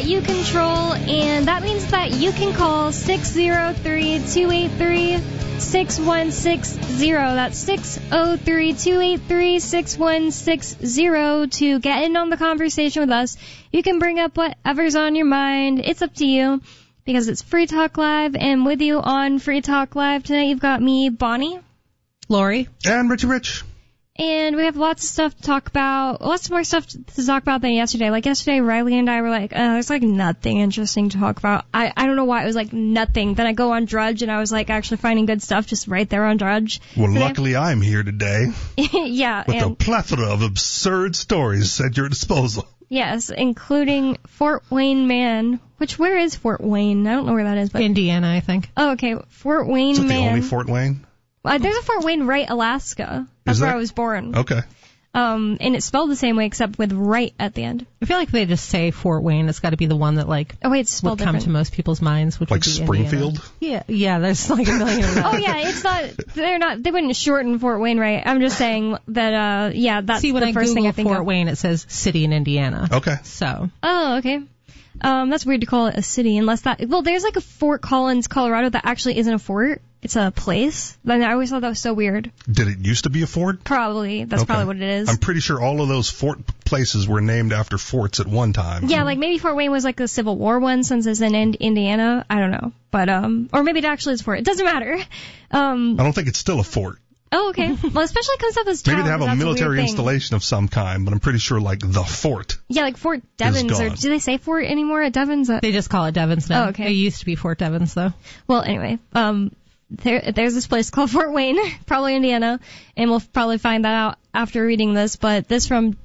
you control, and that means that you can call 603-283-6160. That's 603-283-6160 to get in on the conversation with us. You can bring up whatever's on your mind. It's up to you, because it's Free Talk Live, and with you on Free Talk Live tonight, you've got me, Bonnie, Lori, and Richie Rich. And we have lots of stuff to talk about, lots more stuff to talk about than yesterday. Like yesterday, Riley and I were like, there's like nothing interesting to talk about. I don't know why it was like nothing. Then I go on Drudge and I was like actually finding good stuff just right there on Drudge. Well, luckily I'm here today. Yeah. With a plethora of absurd stories at your disposal. Yes, including Fort Wayne Man. Where is Fort Wayne? I don't know where that is. But Indiana, I think. Oh, okay. Fort Wayne Man. Is that the only Fort Wayne? There's a Fort Wayne Wright, Alaska. That's where I was born. Okay. And it's spelled the same way except with Wright at the end. I feel like if they just say Fort Wayne, it's got to be the one that it's spelled would come different to most people's minds, which like would be Springfield. Indiana. Yeah. There's like a million of those. Oh yeah, it's not. They wouldn't shorten Fort Wayne Wright. I'm just saying that. That's See, when the first thing I think Fort of. Wayne, it says city in Indiana. Okay. So. Oh, okay. That's weird to call it a city, unless there's like a Fort Collins, Colorado that actually isn't a fort. It's a place. But I always thought that was so weird. Did it used to be a fort? Probably. That's probably what it is. I'm pretty sure all of those fort places were named after forts at one time. Yeah, like maybe Fort Wayne was like the Civil War one since it's in Indiana. I don't know. But, or maybe it actually is a fort. It doesn't matter. I don't think it's still a fort. Oh, okay. Well, especially it comes up as town. Maybe they have a military installation of some kind, but I'm pretty sure like the fort. Yeah, like Fort Devens, or do they say fort anymore at Devens? They just call it Devens now. Oh, okay. It used to be Fort Devens, though. Well, anyway, there's this place called Fort Wayne, probably Indiana, and we'll probably find that out after reading this, but this from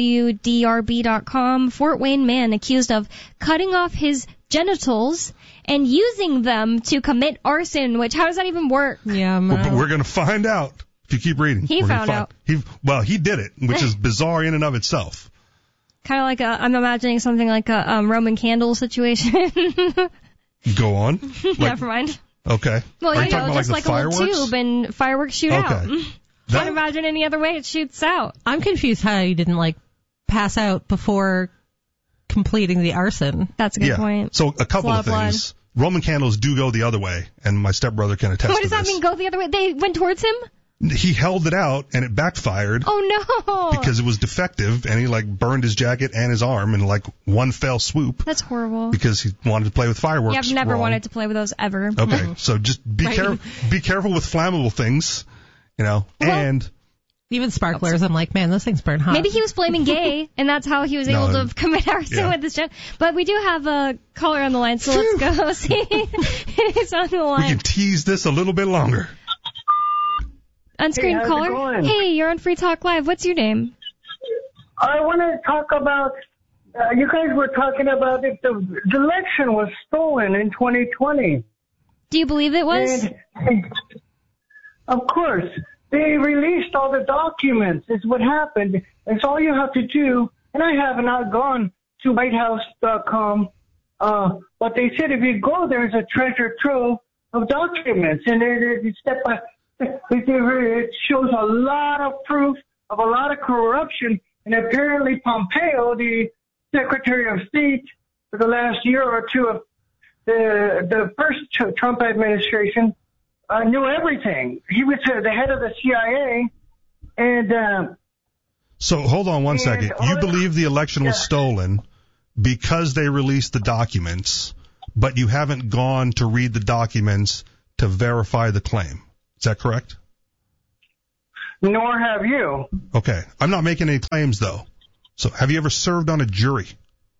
WDRB.com. Fort Wayne man accused of cutting off his genitals and using them to commit arson, how does that even work? Yeah, but we're going to find out if you keep reading. He found out. He did it, which is bizarre in and of itself. Kind of like I'm imagining something like a Roman candle situation. Go on. Never mind. Okay. Well, just like a fireworks? little tube and fireworks shoot out. Okay. Can't imagine any other way it shoots out. I'm confused how you didn't pass out before completing the arson. That's a good point. So a couple of things. Roman candles do go the other way, and my stepbrother can attest to this. What does that mean, go the other way? They went towards him? He held it out, and it backfired. Oh, no. Because it was defective, and he, burned his jacket and his arm in, one fell swoop. That's horrible. Because he wanted to play with fireworks. Yeah, I've never wanted to play with those ever. Okay, so just be careful with flammable things, and... Even sparklers, I'm like, man, those things burn hot. Maybe he was flaming gay, and that's how he was able to commit arson with his jet. But we do have a caller on the line, so let's go see who's on the line. We can tease this a little bit longer. Unscreened caller. Hey, you're on Free Talk Live. What's your name? I want to talk about, you guys were talking about if the election was stolen in 2020. Do you believe it was? And, of course. They released all the documents. It's what happened. It's all you have to do. And I have not gone to WhiteHouse.com. But they said if you go, there's a treasure trove of documents. And it shows a lot of proof of a lot of corruption. And apparently Pompeo, the Secretary of State for the last year or two of the first Trump administration, knew everything. He was the head of the CIA, and so hold on one second. You believe the election was stolen because they released the documents, but you haven't gone to read the documents to verify the claim. Is that correct? Nor have you. Okay. I'm not making any claims, though. So have you ever served on a jury?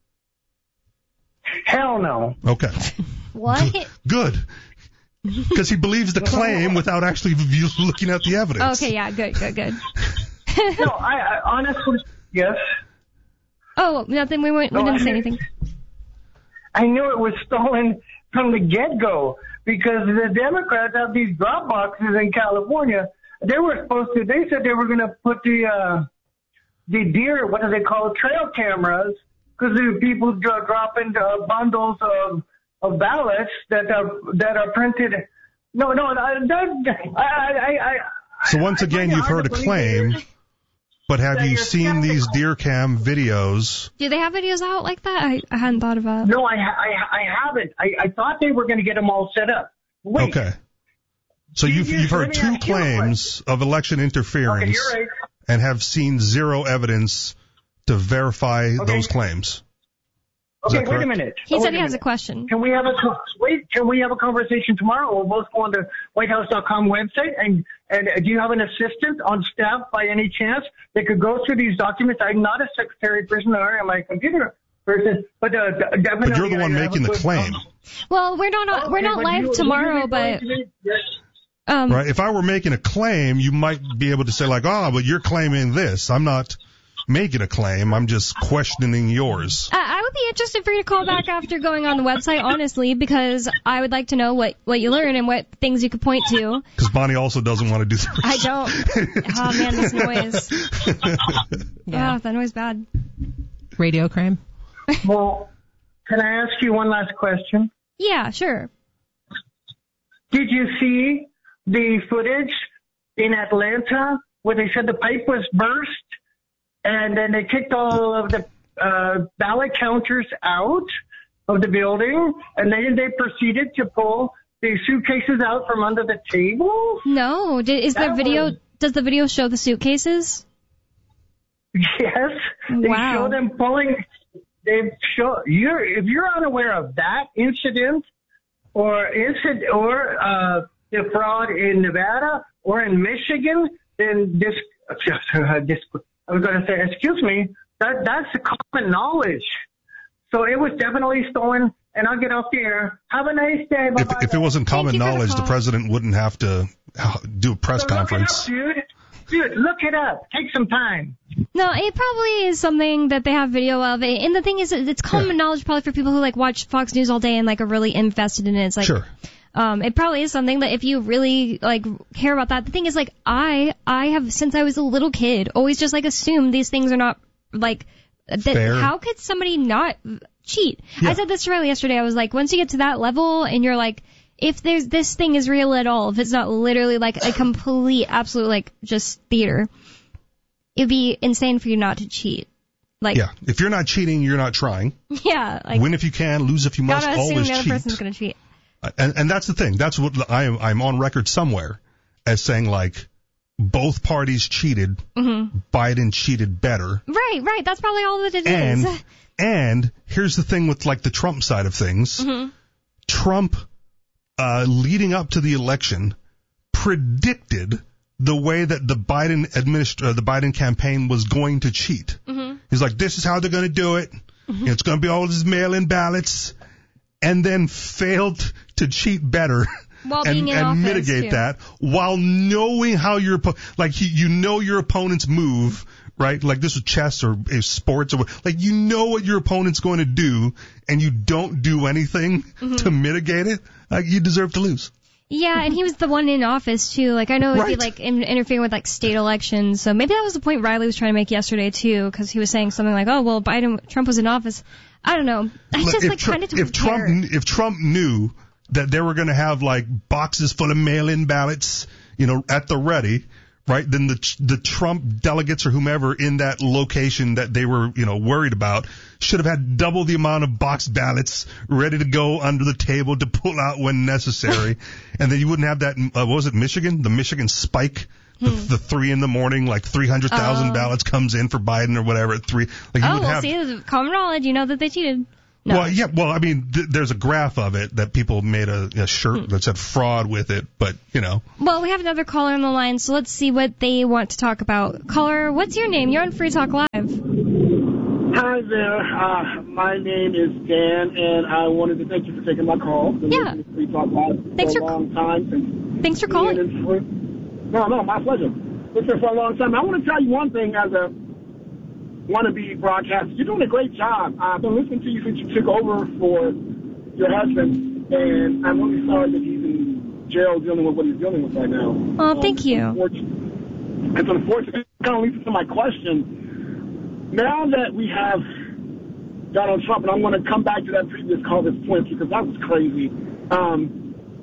Hell no. Okay. What? Good. Because he believes the claim without actually looking at the evidence. Okay, yeah, good. No, I honestly, yes. Oh, nothing, we didn't say anything. I knew it was stolen from the get-go because the Democrats have these drop boxes in California. They said they were going to put the deer, what do they call it, trail cameras, because the people drop into bundles of ballots that are printed. So once again, you've heard a claim. But have that you you're seen these skeptical. deer cam videos? Do they have videos out like that? I hadn't thought of that. No, I haven't. I thought they were going to get them all set up. Wait. Okay. So you've heard let me two ask you a claims of election interference Okay, you're right. and have seen zero evidence to verify those claims. Is Okay, that wait a correct? minute. He Wait said he a has a minute. question. Can we have a conversation tomorrow? We'll both go on the WhiteHouse.com website. And do you have an assistant on staff by any chance that could go through these documents? I'm not a secretary person, or am I a computer person? But definitely. But you're the one I have making a the good- claim, Well, we're not live tomorrow, but right? If I were making a claim, you might be able to say like, "Oh, but you're claiming this." I'm not making a claim. I'm just questioning yours. I would be interested for you to call back after going on the website, honestly, because I would like to know what you learn and what things you could point to. Because Bonnie also doesn't want to do the research. I don't. Oh man, this noise. Yeah. Oh, that noise bad. Radio crime. Well, can I ask you one last question? Yeah, sure. Did you see the footage in Atlanta where they said the pipe was burst and then they kicked all of the ballot counters out of the building and then they proceeded to pull the suitcases out from under the table? No, does the video show the suitcases? Yes. They Wow. show them pulling. If you're unaware of that incident or the fraud in Nevada or in Michigan, then I was going to say, excuse me, that's the common knowledge. So it was definitely stolen, and I'll get off the air. Have a nice day. Bye-bye. If it wasn't common you for the knowledge, the call. president wouldn't have to do a press conference. Look it up, dude, look it up. Take some time. No, it probably is something that they have video of. And the thing is, it's common knowledge probably for people who like watch Fox News all day and like are really invested in it. It's like, Sure. it probably is something that if you really like care about that. The thing is, like, I have since I was a little kid always just like assumed these things are not like that. Fair. How could somebody not cheat? Yeah. I said this to Riley yesterday. I was like, once you get to that level and you're like, if there's this thing is real at all, if it's not literally like a complete, absolute like just theater, it'd be insane for you not to cheat. Like, Yeah. If you're not cheating, you're not trying. yeah, like Win if you can, lose if you must, gotta assume always the other cheat. person's gonna cheat. And that's the thing. That's what I'm on record somewhere as saying, like, both parties cheated. Mm-hmm. Biden cheated better. Right. That's probably all that it is. And here's the thing with, like, the Trump side of things. Mm-hmm. Trump, leading up to the election, predicted the way that the Biden campaign was going to cheat. Mm-hmm. He's like, this is how they're going to do it. Mm-hmm. It's going to be all these mail-in ballots. And then failed to cheat better While and being in office, mitigate too. that while knowing how your you know your opponent's move, right? Like this is chess or sports or like you know what your opponent's going to do and you don't do anything to mitigate it. Like you deserve to lose. Yeah, and he was the one in office too. Like I know it'd be Right. like interfering with like state elections. So maybe that was the point Riley was trying to make yesterday too, because he was saying something like, "Oh well, Trump was in office." I don't know. I Look, just if like kind of if Trump knew that they were going to have like boxes full of mail-in ballots, at the ready, right? Then the Trump delegates or whomever in that location that they were, worried about should have had double the amount of box ballots ready to go under the table to pull out when necessary. And then you wouldn't have that, what was it, Michigan? The Michigan spike? The 3 a.m, like 300,000 ballots comes in for Biden or whatever at 3. Like you would have. see, common knowledge, you know that they cheated. No. Well, yeah. Well, I mean, there's a graph of it that people made a shirt that said fraud with it, but Well, we have another caller on the line, so let's see what they want to talk about. Caller, what's your name? You're on Free Talk Live. Hi there. My name is Dan, and I wanted to thank you for taking my call. Been Yeah. listening to Free Talk Live Thanks for a for long time. Thanks for calling. No, my pleasure. Listening for a long time. I want to tell you one thing as a wannabe broadcaster. You're doing a great job. I've been listening to you since you took over for your husband, and I'm really sorry that he's in jail dealing with what he's dealing with right now. Oh, thank you. It's unfortunate. It kind of leads to my question. Now that we have Donald Trump, and I'm going to come back to that previous call this point because that was crazy.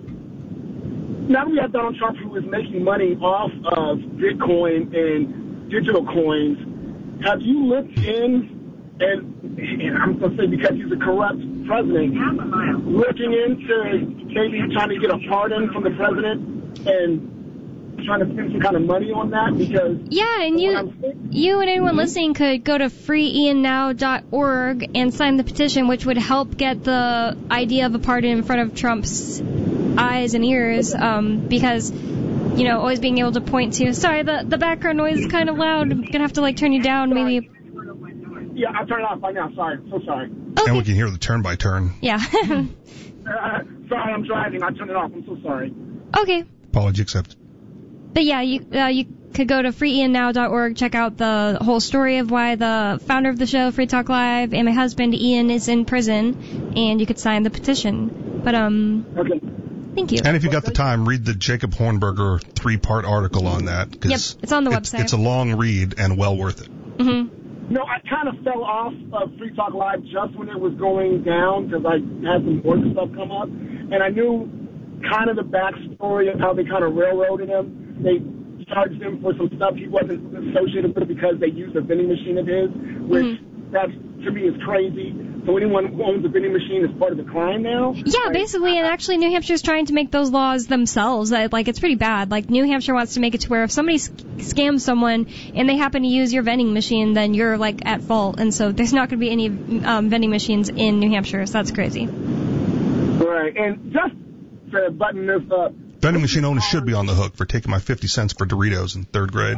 Now that we have Donald Trump who is making money off of Bitcoin and digital coins. Have you looked in, and I'm going to say because he's a corrupt president, looking into maybe trying to get a pardon from the president and trying to spend some kind of money on that? Because yeah, and you and anyone listening could go to freeiannow.org and sign the petition, which would help get the idea of a pardon in front of Trump's eyes and ears, because, you know, always being able to point to, sorry, the background noise is kind of loud, I'm gonna have to like turn you down, maybe. Yeah, I'll turn it off right now, sorry, so sorry. Okay. And we can hear the turn by turn. Yeah. Sorry, I'm driving, I'll turn it off, I'm so sorry. Okay. Apology accepted. But yeah, you could go to freeiannow.org, check out the whole story of why the founder of the show, Free Talk Live, and my husband Ian is in prison, and you could sign the petition. But Okay. Thank you. And if you got the time, read the Jacob Hornberger 3-part article on that. Yep, it's on the website. It's a long read and well worth it. Mm-hmm. No, I kind of fell off of Free Talk Live just when it was going down because I had some work stuff come up, and I knew kind of the backstory of how they kind of railroaded him. They charged him for some stuff he wasn't associated with because they used a vending machine of his, which that to me is crazy. So anyone who owns a vending machine is part of the crime now? Yeah, basically, and actually New Hampshire's trying to make those laws themselves. Like, it's pretty bad. Like, New Hampshire wants to make it to where if somebody scams someone and they happen to use your vending machine, then you're, like, at fault. And so there's not going to be any vending machines in New Hampshire, so that's crazy. Right, and just to button this up. Vending machine owners should be on the hook for taking my 50 cents for Doritos in 3rd grade.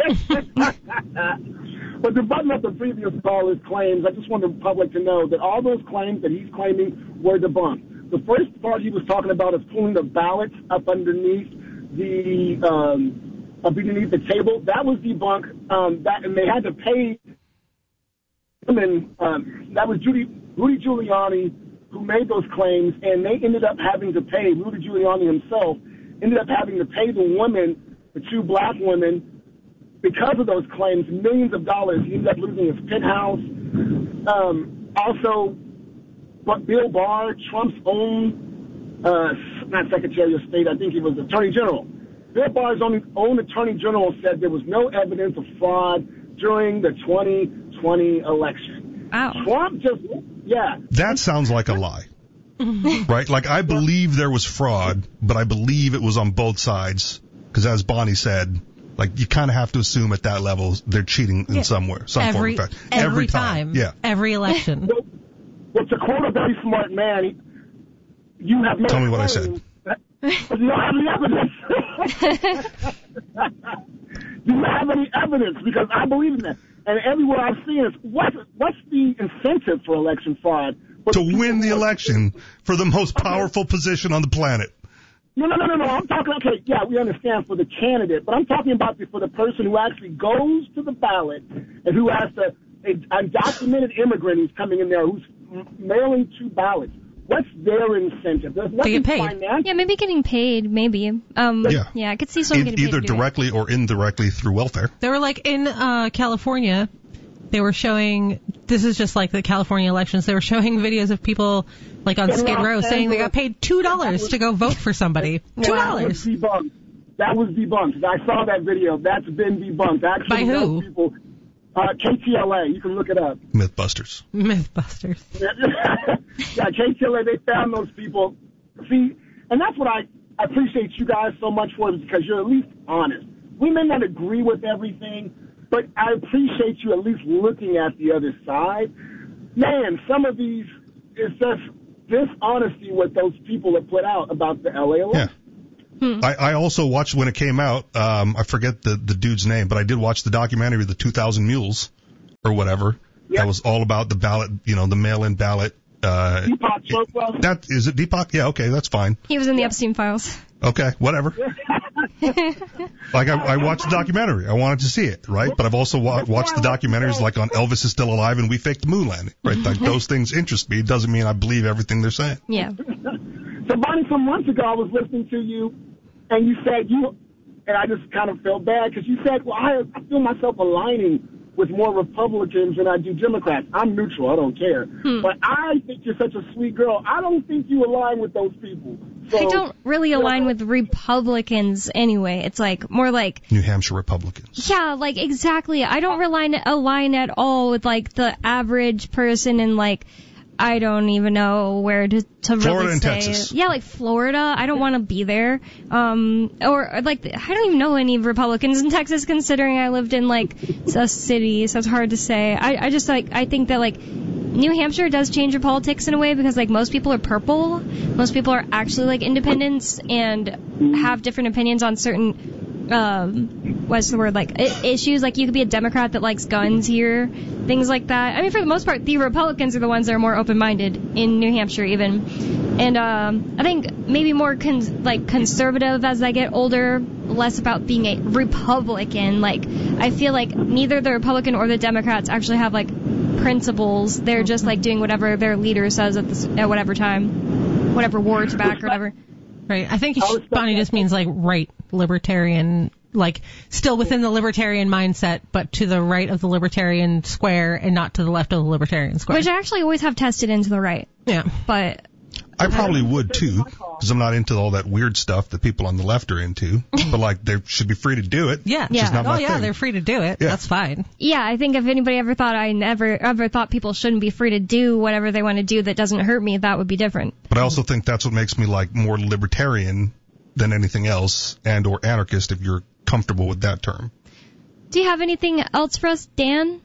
But to button up the previous caller's claims, I just want the public to know that all those claims that he's claiming were debunked. The first part he was talking about is pulling the ballots up underneath the table. That was debunked. And they had to pay women. That was Rudy Giuliani who made those claims, and they ended up having to pay. Rudy Giuliani himself ended up having to pay the women, the 2 black women, because of those claims, millions of dollars. He ended up losing his penthouse. Also, but Bill Barr, Trump's own, not Secretary of State, I think he was Attorney General. Bill Barr's own Attorney General said there was no evidence of fraud during the 2020 election. Wow. Trump just, yeah. That sounds like a lie. Right? Like, I believe there was fraud, but I believe it was on both sides. Because as Bonnie said, like, you kind of have to assume at that level they're cheating in somewhere, some form of fact. Every time. Yeah. Every election. Well, to quote a very smart man, you have no Tell me what I said. But you don't have any evidence. You don't have any evidence because I believe in that. And everywhere I've seen is what's the incentive for election fraud? To win the election for the most powerful position on the planet. No. I'm talking, okay, yeah, we understand for the candidate, but I'm talking about for the person who actually goes to the ballot and who has to, a undocumented immigrant who's coming in there who's mailing 2 ballots. What's their incentive? There's nothing financial. Yeah, maybe getting paid, maybe. Yeah, I could see someone getting paid. Either directly or indirectly through welfare. They were like in California, they were showing, this is just like the California elections, they were showing videos of people like on Skid Row saying they got paid $2 to go vote for somebody. $2. That was debunked. I saw that video. That's been debunked. Actually, by who? People, KTLA. You can look it up. Mythbusters. Yeah, KTLA, they found those people. See, and that's what I appreciate you guys so much for, because you're at least honest. We may not agree with everything, but I appreciate you at least looking at the other side. Man, some of these, it's just dishonesty what those people have put out about the LA election. Yeah. I also watched when it came out, I forget the dude's name, but I did watch the documentary, The 2,000 Mules, or whatever. Yep. That was all about the ballot, the mail-in ballot. Deepak Chopra. Is it Deepak? Yeah, okay, that's fine. He was in the Epstein files. Okay, whatever. Like, I watched the documentary. I wanted to see it, right? But I've also watched the documentaries like on Elvis is Still Alive and We Faked the Moon Landing, right? Like, those things interest me. It doesn't mean I believe everything they're saying. Yeah. So, Bonnie, some months ago I was listening to you, and you said and I just kind of felt bad because you said, well, I feel myself aligning with more Republicans than I do Democrats. I'm neutral. I don't care. But I think you're such a sweet girl. I don't think you align with those people. I don't really align with Republicans anyway. It's like more like New Hampshire Republicans. Yeah, like exactly. I don't align at all with like the average person in like I don't even know where to Florida really and say. Texas. Yeah, like Florida. I don't want to be there. Or like I don't even know any Republicans in Texas, considering I lived in like a city, so it's hard to say. I just like I think that like New Hampshire does change your politics in a way because like most people are purple. Most people are actually like independents and have different opinions on certain what's the word, like issues. Like you could be a Democrat that likes guns here, things like that. I mean, for the most part, the Republicans are the ones that are more open-minded in New Hampshire even. And I think maybe more conservative as I get older, less about being a Republican. Like I feel like neither the Republican or the Democrats actually have like principles. They're just like doing whatever their leader says at whatever time, whatever war to back or whatever. Right. I think Bonnie just means like right libertarian, like still within the libertarian mindset, but to the right of the libertarian square and not to the left of the libertarian square. Which I actually always have tested into the right. Yeah. But I probably would too, because I'm not into all that weird stuff that people on the left are into. But like, they should be free to do it. Yeah. It's just not my thing. They're free to do it. Yeah. That's fine. yeah, I think if anybody ever thought I ever thought people shouldn't be free to do whatever they want to do that doesn't hurt me, that would be different. But I also think that's what makes me like more libertarian than anything else, and or anarchist if you're comfortable with that term. Do you have anything else for us, Dan?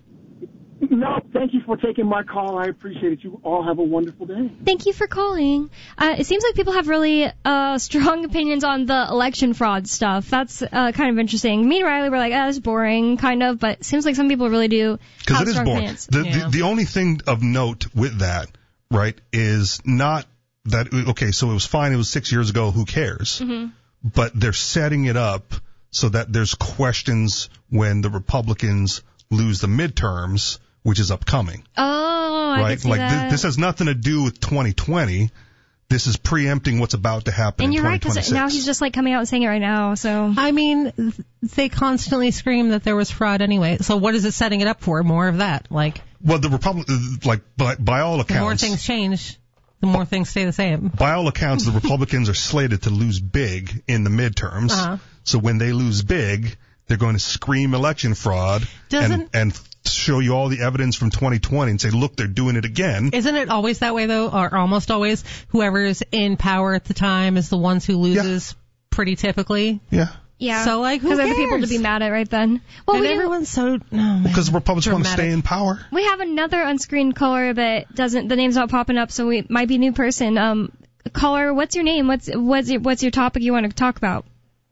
No, thank you for taking my call. I appreciate it. You all have a wonderful day. Thank you for calling. It seems like people have really strong opinions on the election fraud stuff. That's kind of interesting. Me and Riley were like, that's boring, kind of, but it seems like some people really do Because have it is strong boring. opinions. The only thing of note with that, right, is not that, okay, so it was fine, it was 6 years ago, who cares? Mm-hmm. But they're setting it up so that there's questions when the Republicans lose the midterms, which is upcoming. Oh, I right? can see Like that. this has nothing to do with 2020. This is preempting what's about to happen And in you're right, 2026. because now he's just like coming out and saying it right now, so. I mean, they constantly scream that there was fraud anyway. So what is it setting it up for? More of that. Like, well, the like by all accounts, the more things change, the more things stay the same. By all accounts, the Republicans are slated to lose big in the midterms. Uh-huh. So when they lose big, they're going to scream election fraud and show you all the evidence from 2020 and say, look, they're doing it again. Isn't it always that way, though, or almost always? Whoever's in power at the time is the ones who loses pretty typically. Yeah. Yeah. So, like, who Because they're the cares? people to be mad at right then. Well, And everyone's so... Oh, man. Because the Republicans want to Dramatic. stay in power. we have another unscreened caller that doesn't, the name's not popping up, so we might be a new person. Caller, what's your name? What's your topic you want to talk about?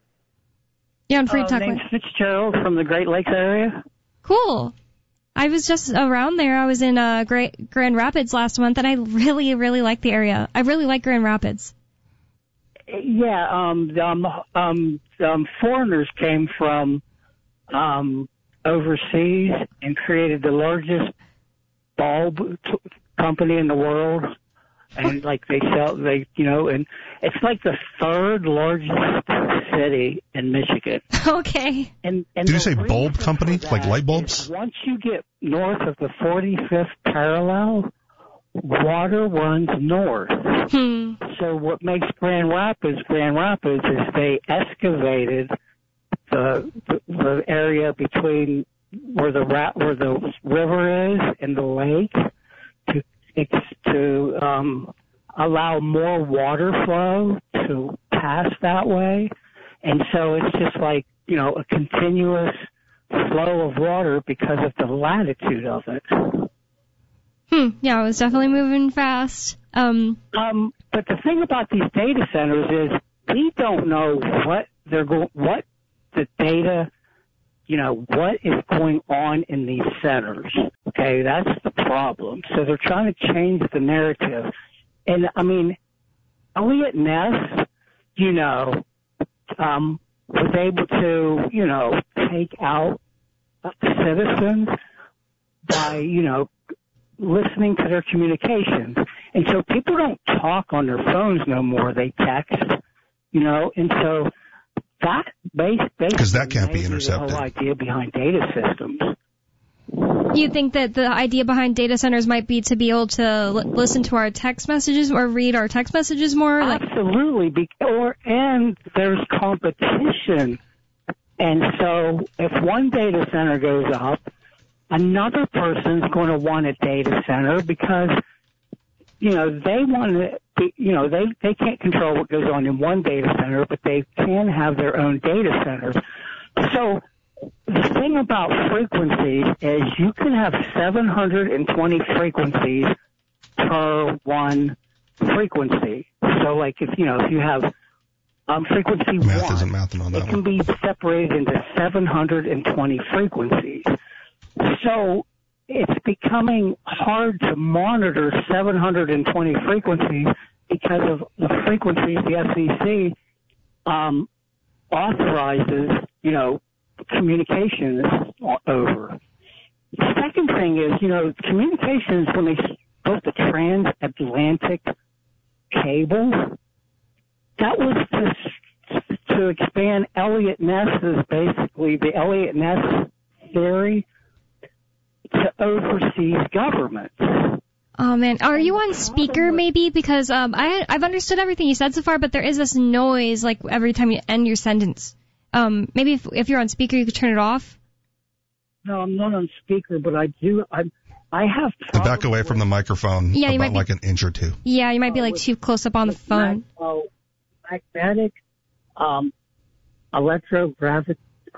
You're on Free Talk. Name's Fitzgerald from the Great Lakes area. Cool. I was just around there. I was in Grand Rapids last month, and I really, really like the area. I really like Grand Rapids. Yeah, foreigners came from overseas and created the largest bulb company in the world. And like and it's like the third largest city in Michigan. Okay. And Did you say the bulb reason company? for Like that light bulbs? is Once you get north of the 45th parallel, water runs north. So what makes Grand Rapids is they excavated the area between where the river is and the lake to allow more water flow to pass that way. And so it's just like, a continuous flow of water because of the latitude of it. Yeah, it was definitely moving fast. But the thing about these data centers is we don't know what the data, what is going on in these centers. Okay, that's the problem. So they're trying to change the narrative. And I mean, Elliot Ness, was able to, take out citizens by, listening to their communications. And so people don't talk on their phones no more. They text, and so that basically Because that can't be the intercepted. whole idea behind data systems. You think that the idea behind data centers might be to be able to listen to our text messages or read our text messages more? Absolutely. And there's competition. And so if one data center goes up, another person's going to want a data center because, they want to, they can't control what goes on in one data center, but they can have their own data centers. So the thing about frequencies is you can have 720 frequencies per one frequency. So like if you have frequency Math 1, isn't mathing on that it can be separated into 720 frequencies. So it's becoming hard to monitor 720 frequencies because of the frequencies the FCC authorizes, communications over. The second thing is, communications, when they built the transatlantic cable, that was to expand Elliott Ness's, basically the Elliott Ness theory, to overseas governments. Oh man, are you on speaker maybe? Because I've understood everything you said so far, but there is this noise like every time you end your sentence. Maybe if you're on speaker, you could turn it off. No, I'm not on speaker, but I have. Back away from the microphone. Yeah, about like an inch or two. Yeah, you might be like too close up on the phone. Magnetic, electrogravitic,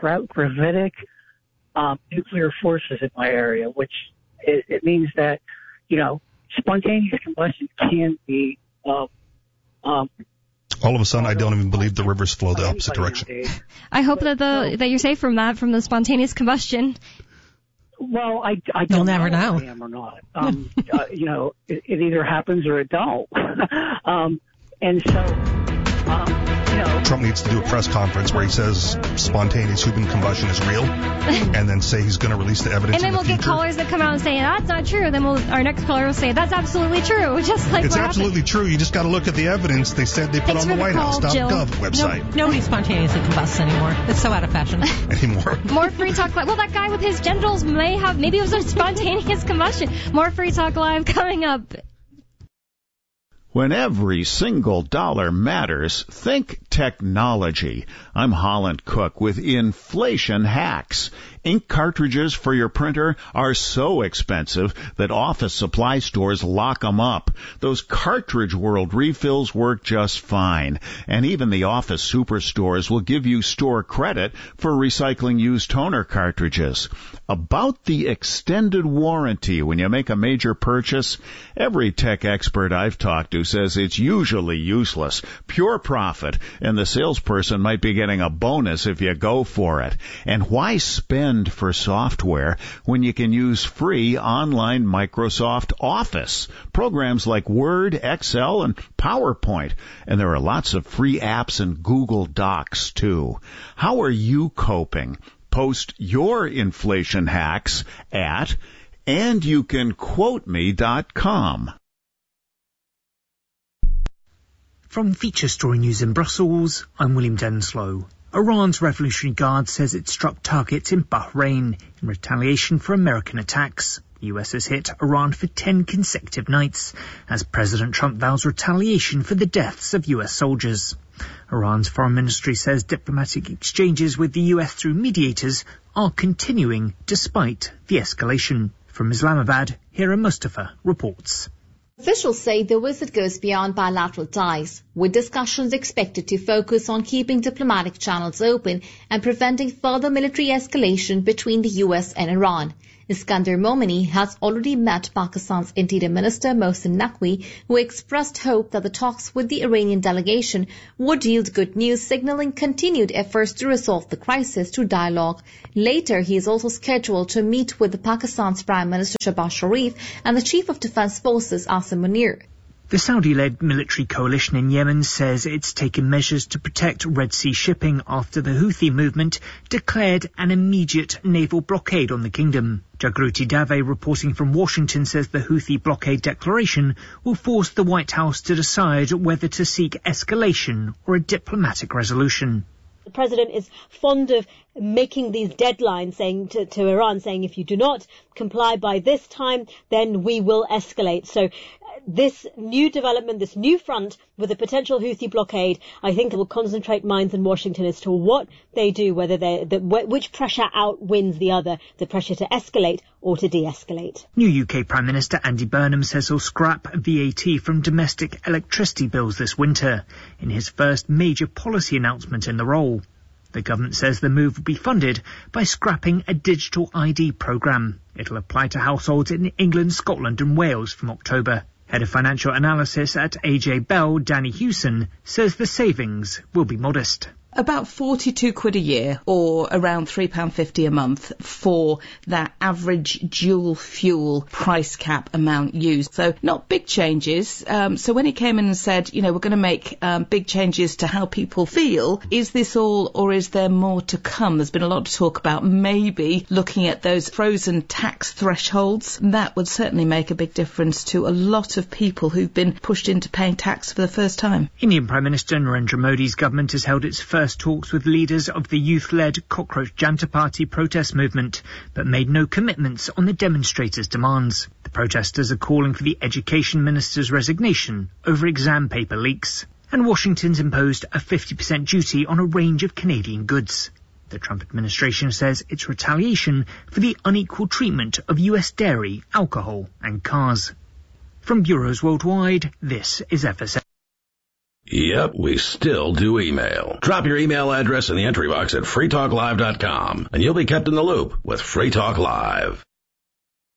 nuclear forces in my area, which it means that spontaneous combustion can be. All of a sudden, I don't even believe the rivers flow the opposite direction. I hope that you're safe from the spontaneous combustion. Well, I don't You'll never know. If I am or not. It either happens or it don't. And so, Trump needs to do a press conference where he says spontaneous human combustion is real, and then say he's going to release the evidence. And then we'll get callers that come out and say that's not true. Then our next caller will say that's absolutely true. Just like it's absolutely true. You just got to look at the evidence they said they put on the WhiteHouse.gov website. Nobody spontaneously combusts anymore. It's so out of fashion. Anymore. More Free Talk Live. Well, that guy with his genitals maybe it was a spontaneous combustion. More Free Talk Live coming up. When every single dollar matters, think technology. I'm Holland Cook with Inflation Hacks. Ink cartridges for your printer are so expensive that office supply stores lock them up. Those Cartridge World refills work just fine. And even the office superstores will give you store credit for recycling used toner cartridges. About the extended warranty when you make a major purchase, every tech expert I've talked to says it's usually useless, pure profit, and the salesperson might be getting a bonus if you go for it. And why spend for software when you can use free online Microsoft Office, programs like Word, Excel, and PowerPoint? And there are lots of free apps and Google Docs, too. How are you coping? Post your inflation hacks at andyoucanquoteme.com. From Feature Story News in Brussels, I'm William Denslow. Iran's Revolutionary Guard says it struck targets in Bahrain in retaliation for American attacks. The US has hit Iran for 10 consecutive nights as President Trump vows retaliation for the deaths of US soldiers. Iran's foreign ministry says diplomatic exchanges with the US through mediators are continuing despite the escalation. From Islamabad, Hira Mustafa reports. Officials say the visit goes beyond bilateral ties, with discussions expected to focus on keeping diplomatic channels open and preventing further military escalation between the US and Iran. Iskandar Momini has already met Pakistan's Interior Minister Mohsin Naqvi, who expressed hope that the talks with the Iranian delegation would yield good news, signaling continued efforts to resolve the crisis through dialogue. Later, he is also scheduled to meet with Pakistan's Prime Minister Shehbaz Sharif and the Chief of Defense Forces Asim Munir. The Saudi-led military coalition in Yemen says it's taken measures to protect Red Sea shipping after the Houthi movement declared an immediate naval blockade on the kingdom. Jagruti Dave, reporting from Washington, says the Houthi blockade declaration will force the White House to decide whether to seek escalation or a diplomatic resolution. The president is fond of making these deadlines, saying to Iran, saying if you do not comply by this time, then we will escalate. So this new development, this new front with a potential Houthi blockade, I think it will concentrate minds in Washington as to what they do, whether which pressure outwins the other, the pressure to escalate or to de-escalate. New UK Prime Minister Andy Burnham says he'll scrap VAT from domestic electricity bills this winter, in his first major policy announcement in the role. The government says the move will be funded by scrapping a digital ID programme. It'll apply to households in England, Scotland and Wales from October. Head of Financial Analysis at AJ Bell, Danny Hewson, says the savings will be modest. About £42 a year, or around £3.50 a month for that average dual fuel price cap amount used. So not big changes. So when he came in and said, we're going to make big changes to how people feel, is this all or is there more to come? There's been a lot of talk about maybe looking at those frozen tax thresholds. That would certainly make a big difference to a lot of people who've been pushed into paying tax for the first time. Indian Prime Minister Narendra Modi's government has held its first talks with leaders of the youth-led Cockroach Janta Party protest movement, but made no commitments on the demonstrators' demands. The protesters are calling for the Education Minister's resignation over exam paper leaks. And Washington's imposed a 50% duty on a range of Canadian goods. The Trump administration says it's retaliation for the unequal treatment of US dairy, alcohol and cars. From bureaus worldwide, this is FSA. Yep, we still do email. Drop your email address in the entry box at freetalklive.com and you'll be kept in the loop with Free Talk Live.